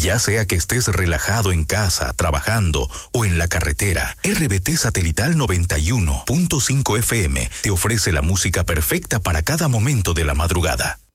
Ya sea que estés relajado en casa, trabajando o en la carretera, RBT Satelital 91.5 FM te ofrece la música perfecta para cada momento de la madrugada.